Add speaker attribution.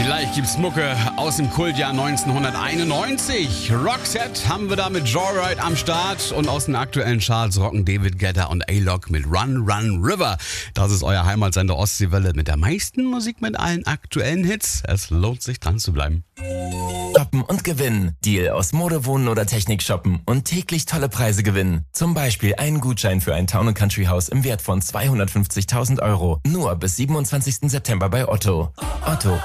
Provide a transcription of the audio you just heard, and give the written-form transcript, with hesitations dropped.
Speaker 1: Gleich gibt's Mucke aus dem Kultjahr 1991. Roxette haben wir da mit Joyride am Start und aus den aktuellen Charts rocken David Guetta und A-Lock mit Run Run River. Das ist euer Heimatsender Ostseewelle mit der meisten Musik mit allen aktuellen Hits. Es lohnt sich dran zu bleiben.
Speaker 2: Shoppen und gewinnen. Deal aus Mode, Wohnen oder Technik shoppen und täglich tolle Preise gewinnen. Zum Beispiel einen Gutschein für ein Town & Country Haus im Wert von 250.000 Euro. Nur bis 27. September bei Otto. Otto.